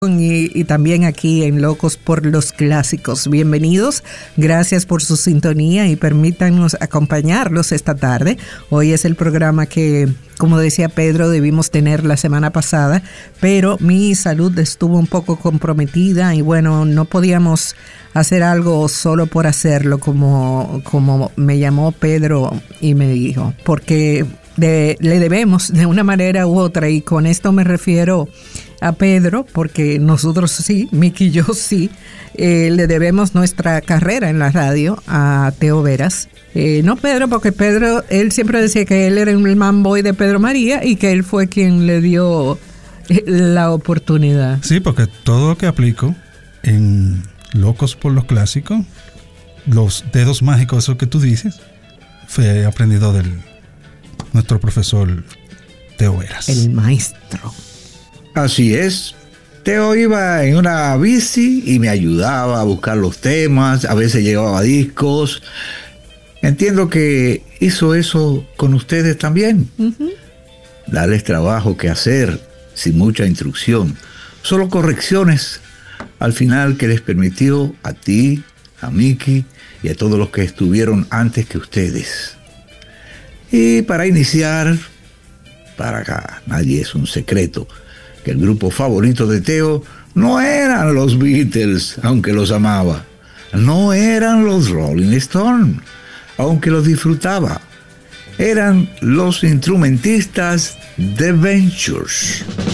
Y también aquí en Locos por los Clásicos. Bienvenidos, gracias por su sintonía y permítanos acompañarlos esta tarde. Hoy es el programa que, como decía Pedro, debimos tener la semana pasada, pero mi salud estuvo un poco comprometida y bueno, no podíamos hacer algo solo por hacerlo, como me llamó Pedro y me dijo, porque le debemos de una manera u otra, y con esto me refiero a Pedro, porque nosotros sí, Miki y yo sí, le debemos nuestra carrera en la radio a Teo Veras. No Pedro, porque Pedro, él siempre decía que él era el manboy de Pedro María y que él fue quien le dio la oportunidad. Sí, porque todo lo que aplico en Locos por los Clásicos, los dedos mágicos, eso que tú dices, fue aprendido de nuestro profesor Teo Veras. El maestro. Así es. Teo iba en una bici y me ayudaba a buscar los temas, a veces llevaba discos. Entiendo que hizo eso con ustedes también. Uh-huh. Darles trabajo que hacer, sin mucha instrucción, solo correcciones al final que les permitió a ti, a Miki y a todos los que estuvieron antes que ustedes. Y para iniciar, para acá, nadie es un secreto, que el grupo favorito de Teo no eran los Beatles, aunque los amaba. No eran los Rolling Stones, aunque los disfrutaba. Eran los instrumentistas The Ventures.